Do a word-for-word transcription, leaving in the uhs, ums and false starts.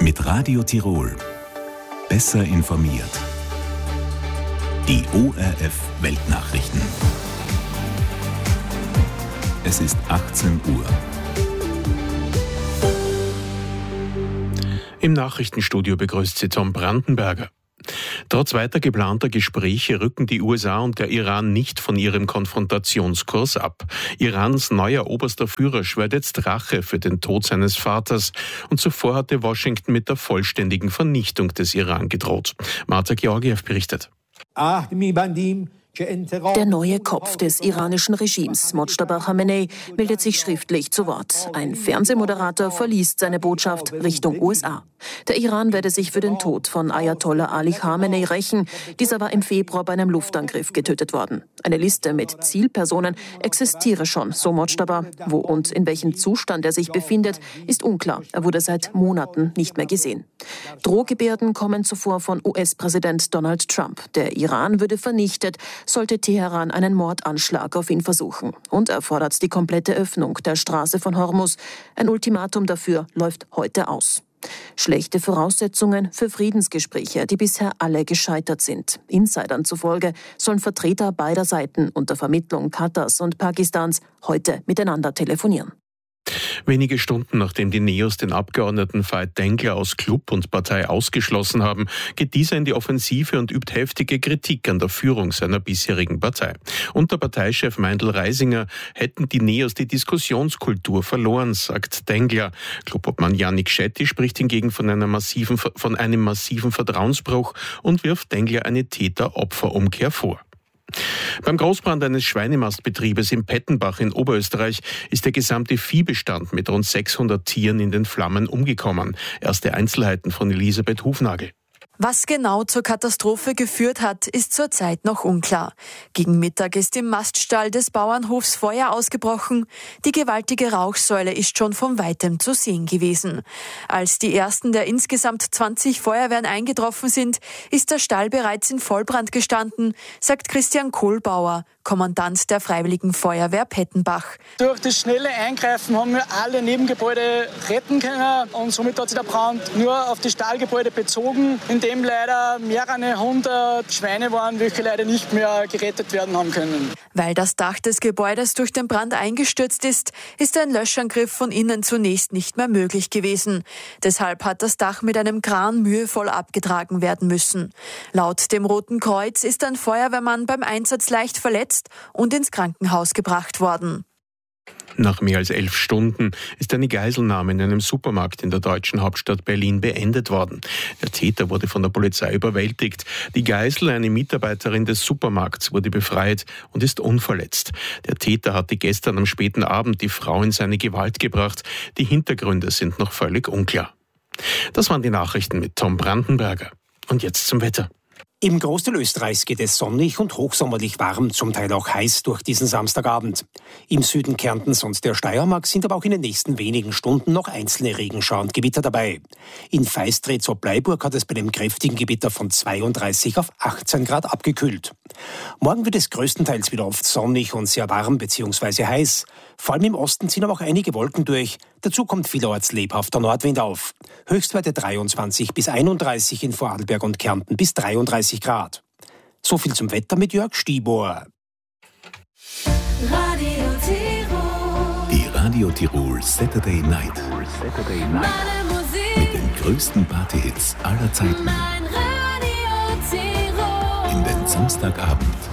Mit Radio Tirol. Besser informiert. Die O R F Weltnachrichten. Es ist achtzehn Uhr. Im Nachrichtenstudio begrüßt Sie Tom Brandenberger. Trotz weiter geplanter Gespräche rücken die U S A und der Iran nicht von ihrem Konfrontationskurs ab. Irans neuer oberster Führer schwört jetzt Rache für den Tod seines Vaters. Und zuvor hatte Washington mit der vollständigen Vernichtung des Iran gedroht. Marta Georgiev berichtet. Der neue Kopf des iranischen Regimes, Mojtaba Khamenei, meldet sich schriftlich zu Wort. Ein Fernsehmoderator verliest seine Botschaft Richtung U S A. Der Iran werde sich für den Tod von Ayatollah Ali Khamenei rächen. Dieser war im Februar bei einem Luftangriff getötet worden. Eine Liste mit Zielpersonen existiere schon, so Mojtaba. Wo und in welchem Zustand er sich befindet, ist unklar. Er wurde seit Monaten nicht mehr gesehen. Drohgebärden kommen zuvor von U S-Präsident Donald Trump. Der Iran würde vernichtet, sollte Teheran einen Mordanschlag auf ihn versuchen. Und er fordert die komplette Öffnung der Straße von Hormuz. Ein Ultimatum dafür läuft heute aus. Schlechte Voraussetzungen für Friedensgespräche, die bisher alle gescheitert sind. Insidern zufolge sollen Vertreter beider Seiten unter Vermittlung Katars und Pakistans heute miteinander telefonieren. Wenige Stunden nachdem die Neos den Abgeordneten Veit Dengler aus Club und Partei ausgeschlossen haben, geht dieser in die Offensive und übt heftige Kritik an der Führung seiner bisherigen Partei. Unter Parteichef Meindl Reisinger hätten die Neos die Diskussionskultur verloren, sagt Dengler. Clubobmann Yannick Schetti spricht hingegen von, einer massiven, von einem massiven Vertrauensbruch und wirft Dengler eine Täter-Opfer-Umkehr vor. Beim Großbrand eines Schweinemastbetriebes in Pettenbach in Oberösterreich ist der gesamte Viehbestand mit rund sechshundert Tieren in den Flammen umgekommen. Erste Einzelheiten von Elisabeth Hufnagel. Was genau zur Katastrophe geführt hat, ist zurzeit noch unklar. Gegen Mittag ist im Maststall des Bauernhofs Feuer ausgebrochen. Die gewaltige Rauchsäule ist schon von Weitem zu sehen gewesen. Als die ersten der insgesamt zwanzig Feuerwehren eingetroffen sind, ist der Stall bereits in Vollbrand gestanden, sagt Christian Kohlbauer, Kommandant der Freiwilligen Feuerwehr Pettenbach. Durch das schnelle Eingreifen haben wir alle Nebengebäude retten können und somit hat sich der Brand nur auf die Stallgebäude bezogen, in dem leider mehrere hundert Schweine waren, welche leider nicht mehr gerettet werden haben können. Weil das Dach des Gebäudes durch den Brand eingestürzt ist, ist ein Löschangriff von innen zunächst nicht mehr möglich gewesen. Deshalb hat das Dach mit einem Kran mühevoll abgetragen werden müssen. Laut dem Roten Kreuz ist ein Feuerwehrmann beim Einsatz leicht verletzt und ins Krankenhaus gebracht worden. Nach mehr als elf Stunden ist eine Geiselnahme in einem Supermarkt in der deutschen Hauptstadt Berlin beendet worden. Der Täter wurde von der Polizei überwältigt. Die Geisel, eine Mitarbeiterin des Supermarkts, wurde befreit und ist unverletzt. Der Täter hatte gestern am späten Abend die Frau in seine Gewalt gebracht. Die Hintergründe sind noch völlig unklar. Das waren die Nachrichten mit Tom Brandenberger. Und jetzt zum Wetter. Im Großteil Österreichs geht es sonnig und hochsommerlich warm, zum Teil auch heiß durch diesen Samstagabend. Im Süden Kärntens und der Steiermark sind aber auch in den nächsten wenigen Stunden noch einzelne Regenschauer und Gewitter dabei. In Feistritz-Bleiburg hat es bei dem kräftigen Gewitter von zweiunddreißig auf achtzehn Grad abgekühlt. Morgen wird es größtenteils wieder oft sonnig und sehr warm bzw. heiß. Vor allem im Osten ziehen aber auch einige Wolken durch. Dazu kommt vielerorts lebhafter Nordwind auf. Höchstwerte dreiundzwanzig bis einunddreißig in Vorarlberg und Kärnten bis dreiunddreißig Grad. So viel zum Wetter mit Jörg Stiebor. Radio Tirol. Die Radio Tirol Saturday Night. Saturday Night. Mit den größten Party-Hits aller Zeiten. In den Samstagabend